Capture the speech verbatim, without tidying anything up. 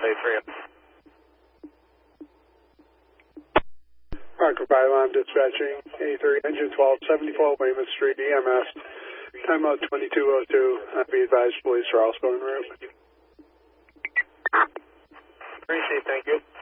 day for you. Rocker five, I'm dispatching A three, engine twelve seventy-four, Weymouth Street, E M S, time out twenty-two oh two. Uh, be advised, police are also en route. Appreciate it, thank you.